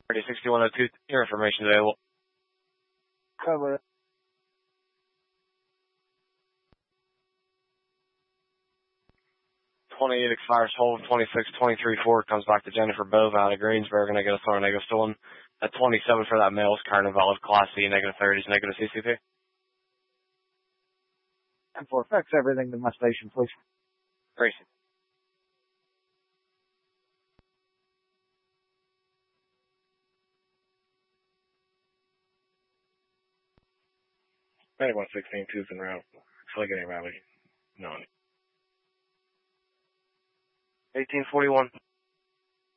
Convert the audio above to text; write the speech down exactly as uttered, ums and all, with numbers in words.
thirty sixty-one oh two, your information available. Cover it. twenty-eight expires hold, twenty-six twenty-three four comes back to Jennifer Bove out of Greensburg, and I get a throw negative stolen. At twenty-seven for that male is current and valid, Class C, negative thirties, negative C C P. And for effects, everything to my station, please. Gracie. ninety-one sixteen, tooth and route. Fligging rally. No. eighteen forty-one.